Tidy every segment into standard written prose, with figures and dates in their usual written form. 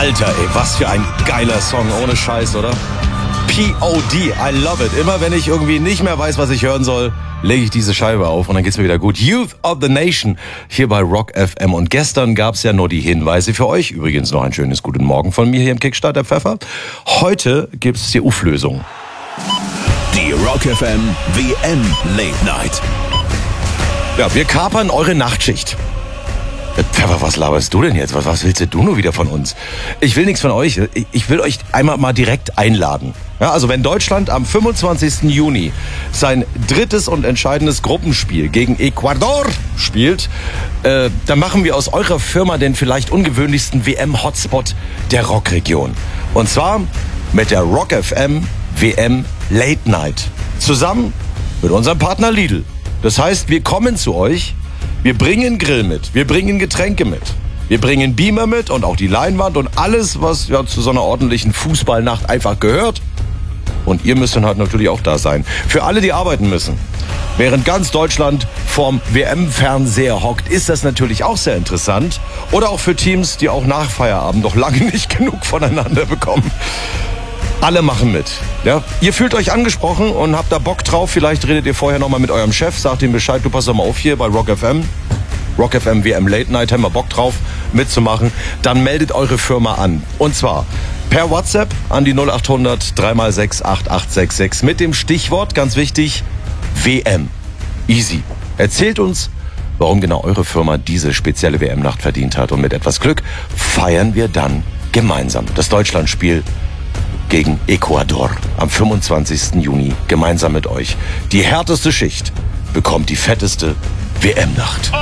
Alter, ey, was für ein geiler Song, ohne Scheiß, oder? P.O.D., I love it. Immer wenn ich irgendwie nicht mehr weiß, was ich hören soll, lege ich diese Scheibe auf und dann geht's mir wieder gut. Youth of the Nation hier bei Rock FM. Und gestern gab's ja nur die Hinweise für euch. Übrigens noch ein schönes Guten Morgen von mir hier im Kickstarter Pfeffer. Heute gibt's die Auflösung. Die Rock FM WM Late Night. Ja, wir kapern eure Nachtschicht. Pfeffer, was laberst du denn jetzt? Was willst du nur wieder von uns? Ich will nichts von euch. Ich will euch einmal mal direkt einladen. Ja, also wenn Deutschland am 25. Juni sein drittes und entscheidendes Gruppenspiel gegen Ecuador spielt, dann machen wir aus eurer Firma den vielleicht ungewöhnlichsten WM-Hotspot der Rockregion. Und zwar mit der Rock FM WM Late Night. Zusammen mit unserem Partner Lidl. Das heißt, wir kommen zu euch. Wir bringen Grill mit, wir bringen Getränke mit, wir bringen Beamer mit und auch die Leinwand und alles, was ja zu so einer ordentlichen Fußballnacht einfach gehört. Und ihr müsst dann halt natürlich auch da sein. Für alle, die arbeiten müssen. Während ganz Deutschland vorm WM-Fernseher hockt, ist das natürlich auch sehr interessant. Oder auch für Teams, die auch nach Feierabend noch lange nicht genug voneinander bekommen. Alle machen mit. Ja? Ihr fühlt euch angesprochen und habt da Bock drauf. Vielleicht redet ihr vorher nochmal mit eurem Chef, sagt ihm Bescheid, du pass doch mal auf hier bei Rock FM. Rock FM WM Late Night, haben wir Bock drauf mitzumachen. Dann meldet eure Firma an. Und zwar per WhatsApp an die 0800 3x6 8866 mit dem Stichwort, ganz wichtig, WM. Easy. Erzählt uns, warum genau eure Firma diese spezielle WM-Nacht verdient hat. Und mit etwas Glück feiern wir dann gemeinsam das Deutschlandspiel gegen Ecuador am 25. Juni gemeinsam mit euch. Die härteste Schicht bekommt die fetteste WM-Nacht.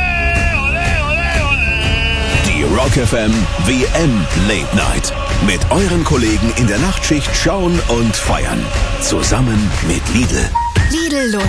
Die Rock FM WM Late Night. Mit euren Kollegen in der Nachtschicht schauen und feiern. Zusammen mit Lidl. Lidl lohnt